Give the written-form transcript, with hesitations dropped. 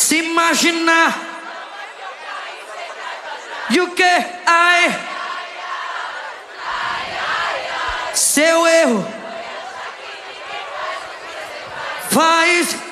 Se imaginar. E o que? Ai. Seu erro faz